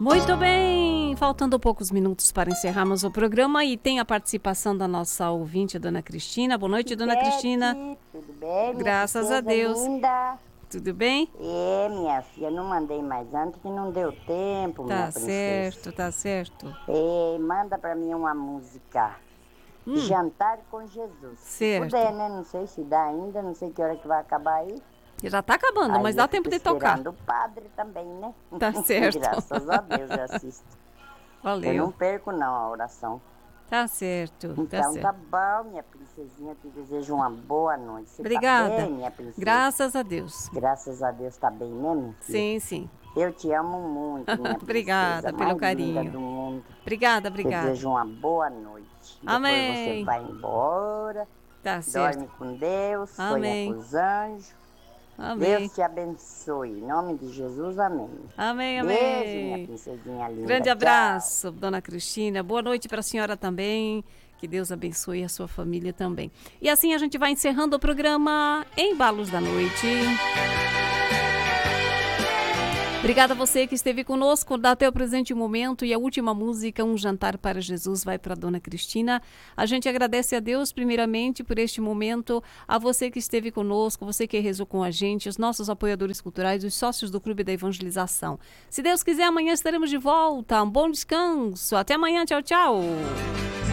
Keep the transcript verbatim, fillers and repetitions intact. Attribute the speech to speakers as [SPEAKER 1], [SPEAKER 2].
[SPEAKER 1] Muito bem, faltando poucos minutos para encerrarmos o programa e tem a participação da nossa ouvinte, a Dona Cristina. Boa noite, Dona
[SPEAKER 2] Bete,
[SPEAKER 1] Cristina.
[SPEAKER 2] tudo bem, minha
[SPEAKER 1] Graças a Deus.
[SPEAKER 2] linda?
[SPEAKER 1] Tudo bem?
[SPEAKER 2] É, minha filha, não mandei mais antes que não deu tempo, minha
[SPEAKER 1] Tá
[SPEAKER 2] princesa.
[SPEAKER 1] certo, tá certo.
[SPEAKER 2] É, manda pra mim uma música.
[SPEAKER 1] Hum.
[SPEAKER 2] Jantar com Jesus.
[SPEAKER 1] Certo.
[SPEAKER 2] Se puder, né? Não sei se dá ainda, não sei que hora que vai acabar aí.
[SPEAKER 1] Já tá acabando,
[SPEAKER 2] Aí
[SPEAKER 1] mas
[SPEAKER 2] eu
[SPEAKER 1] dá
[SPEAKER 2] fico
[SPEAKER 1] tempo de tocar.
[SPEAKER 2] esperando o padre também, né?
[SPEAKER 1] Tá certo.
[SPEAKER 2] Graças a Deus eu assisto.
[SPEAKER 1] Valeu.
[SPEAKER 2] Eu não perco não a oração.
[SPEAKER 1] Tá certo,
[SPEAKER 2] Então
[SPEAKER 1] tá certo.
[SPEAKER 2] tá bom, minha princesinha. Te desejo uma boa noite. Você
[SPEAKER 1] Obrigada.
[SPEAKER 2] tá bem, minha princesa?
[SPEAKER 1] Graças a Deus.
[SPEAKER 2] Graças a Deus tá bem, né, minha filha?
[SPEAKER 1] Sim, sim.
[SPEAKER 2] Eu te amo muito, minha
[SPEAKER 1] Obrigada
[SPEAKER 2] princesa,
[SPEAKER 1] pelo
[SPEAKER 2] mais
[SPEAKER 1] carinho.
[SPEAKER 2] linda do mundo.
[SPEAKER 1] Obrigada,
[SPEAKER 2] Te
[SPEAKER 1] obrigada.
[SPEAKER 2] desejo uma boa noite.
[SPEAKER 1] Amém.
[SPEAKER 2] Depois você vai embora.
[SPEAKER 1] Tá certo.
[SPEAKER 2] Dorme com Deus,
[SPEAKER 1] Amém.
[SPEAKER 2] sonha com os anjos.
[SPEAKER 1] Amém.
[SPEAKER 2] Deus te abençoe. Em nome de Jesus, amém.
[SPEAKER 1] Amém, amém.
[SPEAKER 2] Beijo, minha princesinha linda.
[SPEAKER 1] Grande
[SPEAKER 2] Tchau.
[SPEAKER 1] abraço, Dona Cristina. Boa noite para a senhora também. Que Deus abençoe a sua família também. E assim a gente vai encerrando o programa Embalos da Noite. Obrigada a você que esteve conosco, dá até o presente momento. E a última música, Um Jantar para Jesus, vai para a Dona Cristina. A gente agradece a Deus primeiramente por este momento, a você que esteve conosco, você que rezou com a gente, os nossos apoiadores culturais, os sócios do Clube da Evangelização. Se Deus quiser, amanhã estaremos de volta. Um bom descanso. Até amanhã. Tchau, tchau.